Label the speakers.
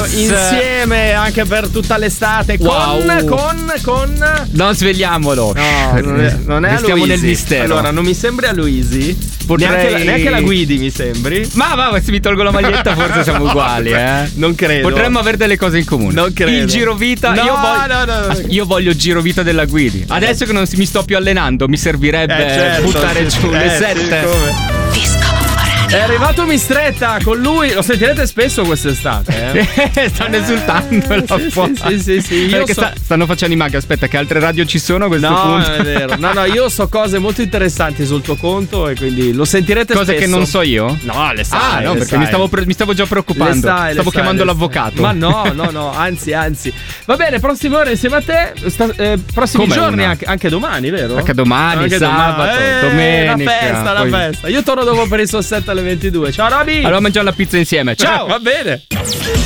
Speaker 1: insieme anche per tutta l'estate. Con
Speaker 2: non svegliamolo.
Speaker 1: No, non è a
Speaker 2: Stiamo
Speaker 1: Luisi.
Speaker 2: nel mistero.
Speaker 1: Allora, non mi sembri a Luisi. Neanche la guidi, mi sembri.
Speaker 2: Ma se mi tolgo la maglietta forse siamo uguali,
Speaker 1: Non credo.
Speaker 2: Potremmo avere delle cose in comune.
Speaker 1: Non credo.
Speaker 2: Il girovita.
Speaker 1: No.
Speaker 2: Io voglio il girovita della Guidi. Adesso che non mi sto più allenando, mi servirebbe buttare giù le 7.
Speaker 1: È arrivato Mistretta con lui, lo sentirete spesso quest'estate.
Speaker 2: Stanno esultando là fuori.
Speaker 1: Sì.
Speaker 2: Perché stanno facendo i maghi. Aspetta, che altre radio ci sono a questo punto?
Speaker 1: No, è vero. No, io so cose molto interessanti sul tuo conto e quindi lo sentirete
Speaker 2: cose
Speaker 1: spesso.
Speaker 2: Che non so io?
Speaker 1: No, le sai.
Speaker 2: No, perché mi stavo già preoccupando. Stavo chiamando l'avvocato.
Speaker 1: Ma no, anzi. Va bene, prossime ore insieme a te. Prossimi giorni, anche domani, vero?
Speaker 2: Anche domani, sabato, domenica.
Speaker 1: La festa. Io torno dopo per il sossetto alle 22. Ciao Roby.
Speaker 2: Allora mangiamo la pizza insieme. Ciao.
Speaker 1: Va bene.